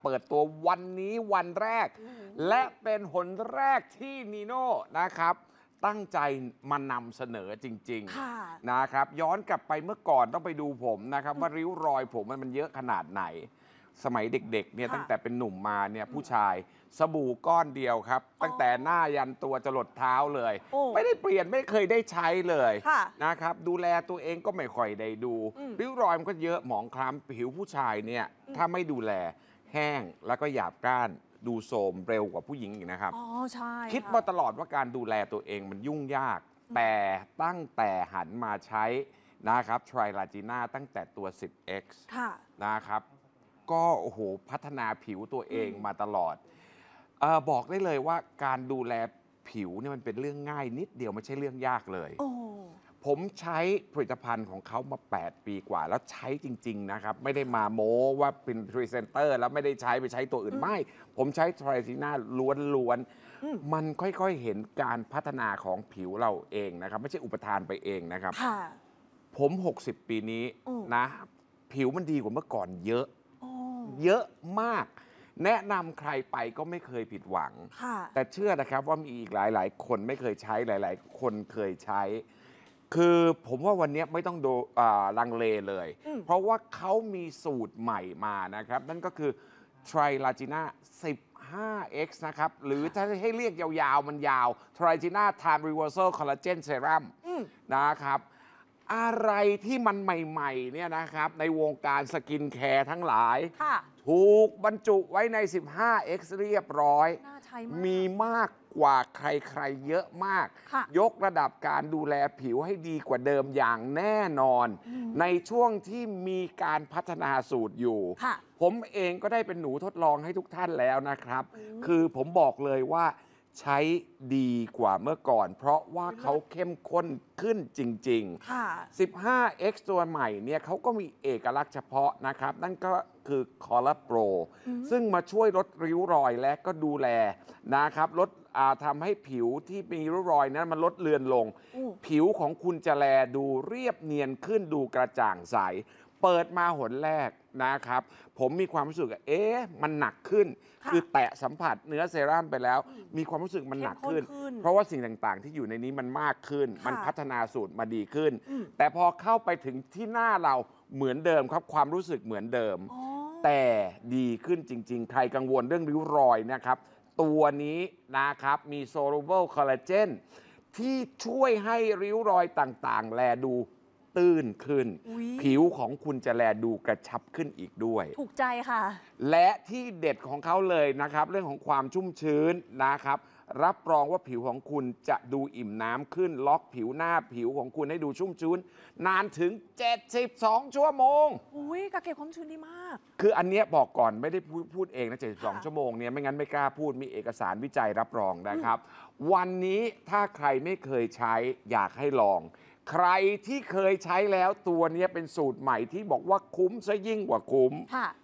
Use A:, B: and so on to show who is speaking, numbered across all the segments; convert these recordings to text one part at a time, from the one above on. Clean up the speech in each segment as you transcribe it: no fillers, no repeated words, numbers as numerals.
A: เปิดตัววันนี้วันแรกและเป็นหนแรกที่นีโน่นะครับตั้งใจมานำเสนอจริงๆนะครับย้อนกลับไปเมื่อก่อนต้องไปดูผมนะครับว่าริ้วรอยผมมันเยอะขนาดไหนสมัยเด็กๆเนี่ยตั้งแต่เป็นหนุ่มมาเนี่ยผู้ชายสบู่ก้อนเดียวครับตั้งแต่หน้ายันตัวจรดเท้าเลยไม่ได้เปลี่ยนไม่เคยได้ใช้เลยนะครับดูแลตัวเองก็ไม่ค่อยได้ดูริ้วรอยมันก็เยอะหมองคล้ำผิวผู้ชายเนี่ยถ้าไม่ดูแลแห้งแล้วก็หยาบกร้านดูโทรมเร็วกว่าผู้หญิงอีกนะครับ
B: ใช่
A: คิดมาตลอดว่าการดูแลตัวเองมันยุ่งยากแต่ตั้งแต่หันมาใช้นะครับไทรลาจีน่าตั้งแต่ตัว 10X นะครับก็โอ้โหพัฒนาผิวตัวเองมาตลอดบอกได้เลยว่าการดูแลผิวเนี่ยมันเป็นเรื่องง่ายนิดเดียวไม่ใช่เรื่องยากเลยผมใช้ผลิตภัณฑ์ของเขามา8 ปีกว่าแล้วใช้จริงๆนะครับไม่ได้มาโม้ว่าเป็นพรีเซนเตอร์แล้วไม่ได้ใช้ไปใช้ตัวอื่นไม่ผมใช้ไทรจีน่าล้วนๆมันค่อยๆเห็นการพัฒนาของผิวเราเองนะครับไม่ใช่อุปทานไปเองนะครับผม60 ปีนี้นะผิวมันดีกว่าเมื่อก่อนเยอะมากแนะนำใครไปก็ไม่เคยผิดหวังแต่เชื่อนะครับว่ามีอีกหลายๆคนไม่เคยใช้หลายๆคนเคยใช้คือผมว่าวันนี้ไม่ต้องดูลังเลเลยเพราะว่าเขามีสูตรใหม่มานะครับนั่นก็คือไทรลาจีน่า 15X นะครับหรือถ้าให้เรียกยาวๆมันยาวไทรจีน่า Time Reversal Collagen Serum นะครับอะไรที่มันใหม่ๆเนี่ยนะครับในวงการสกินแคร์ทั้งหลายถูกบรรจุไว้ใน 15X เรียบร้อยมีมากกว่าใครๆเยอะมากยกระดับการดูแลผิวให้ดีกว่าเดิมอย่างแน่นอนในช่วงที่มีการพัฒนาสูตรอยู่ผมเองก็ได้เป็นหนูทดลองให้ทุกท่านแล้วนะครับคือผมบอกเลยว่าใช้ดีกว่าเมื่อก่อนเพราะว่าเขาเข้มข้นขึ้นจริงๆ 15X ตัวใหม่เนี่ยเขาก็มีเอกลักษณ์เฉพาะนะครับนั่นก็คือ Color Pro ซึ่งมาช่วยลดริ้วรอยและก็ดูแลนะครับลดทำให้ผิวที่มีริ้วรอยนั้นมันลดเลือนลงผิวของคุณจะแลดูเรียบเนียนขึ้นดูกระจ่างใสเปิดมาหนแรกนะครับผมมีความรู้สึกมันหนักขึ้นคือแตะสัมผัสเนื้อเซรั่มไปแล้วมีความรู้สึกมันหนักขึ้นเพราะว่าสิ่งต่างๆที่อยู่ในนี้มันมากขึ้นมันพัฒนาสูตรมาดีขึ้นแต่พอเข้าไปถึงที่หน้าเราเหมือนเดิมครับความรู้สึกเหมือนเดิมแต่ดีขึ้นจริงๆใครกังวลเรื่องริ้วรอยนะครับตัวนี้นะครับมี Soluble Collagen ที่ช่วยให้ริ้วรอยต่างๆแลดูตื้นขึ้นผิวของคุณจะแลดูกระชับขึ้นอีกด้วย
B: ถูกใจค่ะ
A: และที่เด็ดของเขาเลยนะครับเรื่องของความชุ่มชื้นนะครับรับรองว่าผิวของคุณจะดูอิ่มน้ำขึ้นล็อกผิวหน้าผิวของคุณให้ดูชุ่มชื้นนานถึง72 ชั่วโมง
B: กระเก็บความชื้นดีมาก
A: คืออันนี้บอกก่อนไม่ได้พูดเองนะ72 ชั่วโมงเนี่ยไม่งั้นไม่กล้าพูดมีเอกสารวิจัยรับรองนะครับวันนี้ถ้าใครไม่เคยใช้อยากให้ลองใครที่เคยใช้แล้วตัวนี้เป็นสูตรใหม่ที่บอกว่าคุ้มซะยิ่งกว่าคุ้ม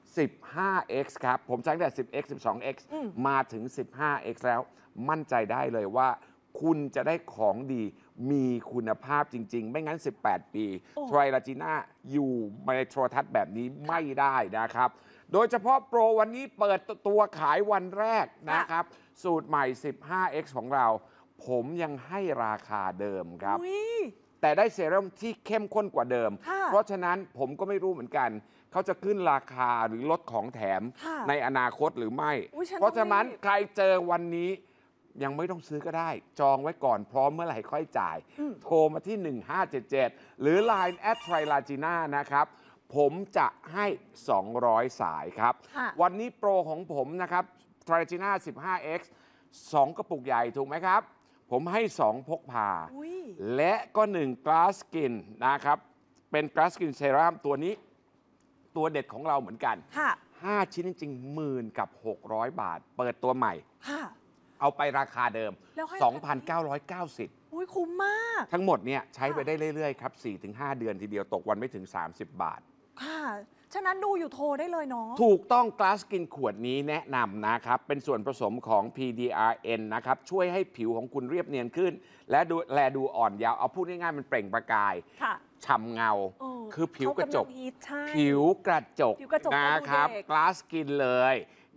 A: 15X ครับผมใช้ตั้งแต่ 10X 12X มาถึง 15X แล้วมั่นใจได้เลยว่าคุณจะได้ของดีมีคุณภาพจริงๆไม่งั้น18 ปีไทรลาจีน่าอยู่ในโทรทัศน์แบบนี้ไม่ได้นะครับโดยเฉพาะโปรวันนี้เปิดตัวขายวันแรกนะครับสูตรใหม่ 15X ของเราผมยังให้ราคาเดิมครับแต่ได้เซรั่มที่เข้มข้นกว่าเดิมเพราะฉะนั้นผมก็ไม่รู้เหมือนกันเขาจะขึ้นราคาหรือลดของแถมในอนาคตหรือไม่เพราะฉะนั้นใครเจอวันนี้ยังไม่ต้องซื้อก็ได้จองไว้ก่อนพร้อมเมื่อไหร่ค่อยจ่ายโทรมาที่ 1577 หรือ Line @trilagina นะครับผมจะให้200 สายครับวันนี้โปรของผมนะครับ Trilagina 15X 2 กระปุกใหญ่ถูกไหมครับผมให้2 พกพาและก็1 Glass Skin นะครับเป็น Glass Skin Serum ตัวนี้ตัวเด็ดของเราเหมือนกัน5 ชิ้นจริงๆ10,600 บาทเปิดตัวใหม่เอาไปราคาเดิม 2,990
B: คุ้มมาก
A: ทั้งหมดเนี่ยใช้ไปได้เรื่อยๆครับ 4-5 เดือนทีเดียวตกวันไม่ถึง30 บาท
B: ค่ะฉะนั้นดูอยู่โทรได้เลยเนาะ
A: ถูกต้อง Glass Skin ขวดนี้แนะนำนะครับเป็นส่วนผสมของ PDRN นะครับช่วยให้ผิวของคุณเรียบเนียนขึ้นและดูอ่อนเยาว์เอาพูดง่ายๆมันเปล่งประกายฉ่ำเงาคือผิวกระจกนะครับ Glass Skin เลย